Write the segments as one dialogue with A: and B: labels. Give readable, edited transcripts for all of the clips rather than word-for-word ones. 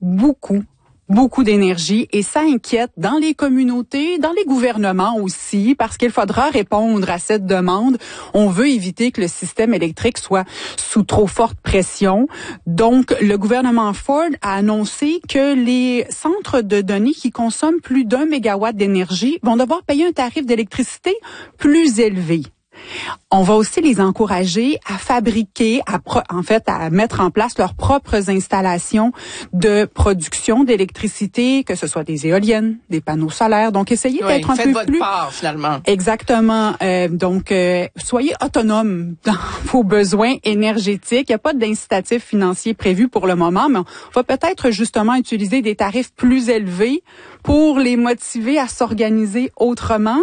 A: beaucoup d'énergie et ça inquiète dans les communautés, dans les gouvernements aussi, parce qu'il faudra répondre à cette demande. On veut éviter que le système électrique soit sous trop forte pression. Donc, le gouvernement Ford a annoncé que les centres de données qui consomment plus d'1 mégawatt d'énergie vont devoir payer un tarif d'électricité plus élevé. On va aussi les encourager à fabriquer, à mettre en place leurs propres installations de production d'électricité, que ce soit des éoliennes, des panneaux solaires. Donc, essayez d'être un peu plus...
B: Faites votre part, finalement.
A: Exactement. Donc, soyez autonomes dans vos besoins énergétiques. Il n'y a pas d'incitatif financier prévu pour le moment, mais on va peut-être justement utiliser des tarifs plus élevés pour les motiver à s'organiser autrement.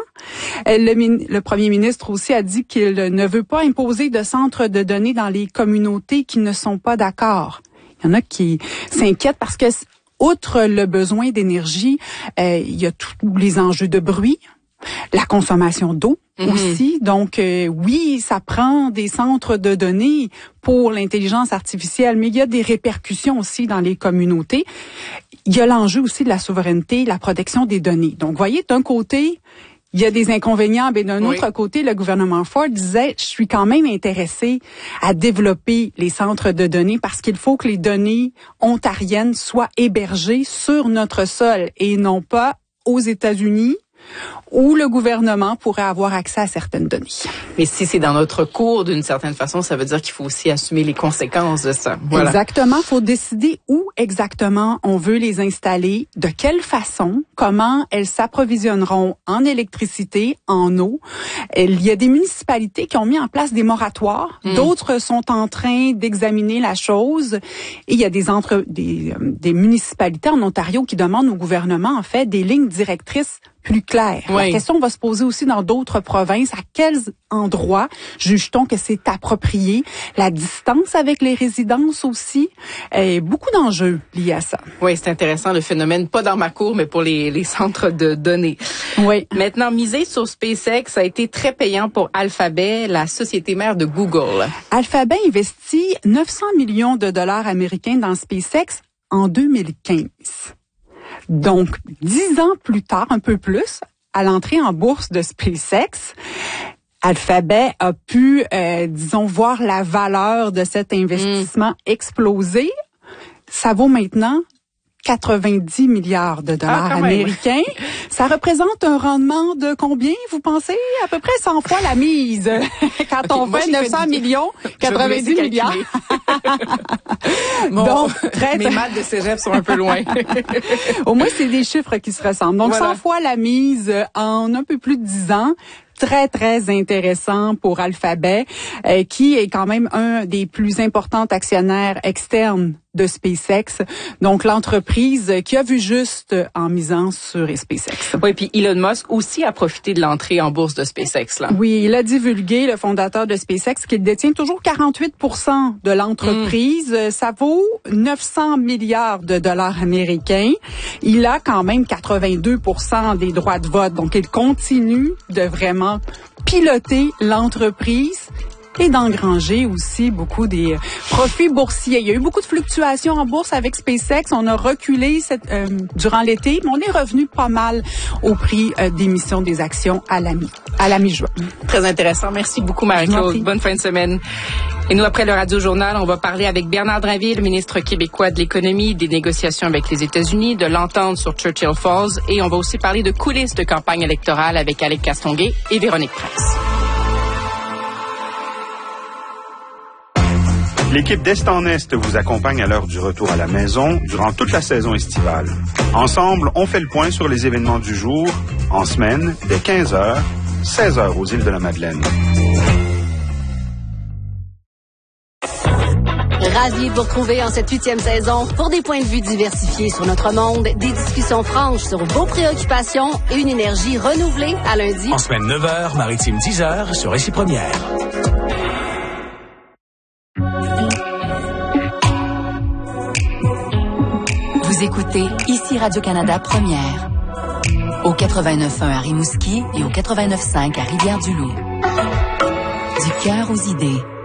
A: Le premier ministre aussi a dit qu'il ne veut pas imposer de centres de données dans les communautés qui ne sont pas d'accord. Il y en a qui s'inquiètent parce que, outre le besoin d'énergie, il y a tous les enjeux de bruit, la consommation d'eau aussi. Donc, oui, ça prend des centres de données pour l'intelligence artificielle, mais il y a des répercussions aussi dans les communautés. Il y a l'enjeu aussi de la souveraineté, la protection des données. Donc, voyez, d'un côté, il y a des inconvénients, mais d'un autre côté, le gouvernement Ford disait, je suis quand même intéressé à développer les centres de données parce qu'il faut que les données ontariennes soient hébergées sur notre sol et non pas aux États-Unis, où le gouvernement pourrait avoir accès à certaines données.
B: Mais si c'est dans notre cours, d'une certaine façon, ça veut dire qu'il faut aussi assumer les conséquences de ça. Voilà.
A: Exactement. Il faut décider où exactement on veut les installer, de quelle façon, comment elles s'approvisionneront en électricité, en eau. Il y a des municipalités qui ont mis en place des moratoires. D'autres sont en train d'examiner la chose. Et il y a des municipalités en Ontario qui demandent au gouvernement, en fait, des lignes directrices plus claires. La question va se poser aussi dans d'autres provinces. À quels endroits juge-t-on que c'est approprié? La distance avec les résidences aussi. Beaucoup d'enjeux liés à ça.
B: Oui, c'est intéressant le phénomène, pas dans ma cour, mais pour les centres de données.
A: Oui.
B: Maintenant, miser sur SpaceX a été très payant pour Alphabet, la société mère de Google.
A: Alphabet investit 900 millions de dollars américains dans SpaceX en 2015. Donc, 10 ans plus tard, un peu plus, à l'entrée en bourse de SpaceX, Alphabet a pu, voir la valeur de cet investissement exploser. Ça vaut maintenant 90 milliards de dollars américains. Ça représente un rendement de combien, vous pensez? À peu près 100 fois la mise. Quand on fait 900 millions, 90 milliards.
B: Donc, mes maths de cégep sont un peu loin.
A: Au moins, c'est des chiffres qui se ressemblent. Donc, 100 fois la mise en un peu plus de 10 ans. Très, très intéressant pour Alphabet, qui est quand même un des plus importants actionnaires externes de SpaceX. Donc, l'entreprise qui a vu juste en misant sur SpaceX.
B: Oui, puis Elon Musk aussi a profité de l'entrée en bourse de SpaceX, là.
A: Oui, il a divulgué, le fondateur de SpaceX, qu'il détient toujours 48% de l'entreprise. Ça vaut 900 milliards de dollars américains. Il a quand même 82% des droits de vote. Donc, il continue de vraiment piloter l'entreprise et d'engranger aussi beaucoup des profits boursiers. Il y a eu beaucoup de fluctuations en bourse avec SpaceX. On a reculé durant l'été, mais on est revenu pas mal au prix d'émission des actions à la mi-juin.
B: Très intéressant. Merci beaucoup, Marie-Claude. Bonne fin de semaine. Et nous, après le Radio-Journal, on va parler avec Bernard Drinville, ministre québécois de l'économie, des négociations avec les États-Unis, de l'entente sur Churchill Falls. Et on va aussi parler de coulisses de campagne électorale avec Alec Castonguay et Véronique Prince.
C: L'équipe d'Est en Est vous accompagne à l'heure du retour à la maison durant toute la saison estivale. Ensemble, on fait le point sur les événements du jour, en semaine, dès 15h, 16h aux îles de la Madeleine.
D: Ravi de vous retrouver en cette 8e saison pour des points de vue diversifiés sur notre monde, des discussions franches sur vos préoccupations et une énergie renouvelée à lundi.
E: En semaine 9h, maritime 10h sur Récit Première.
F: Vous écoutez ici Radio-Canada Première. Au 89.1 à Rimouski et au 89.5 à Rivière-du-Loup. Du cœur aux idées.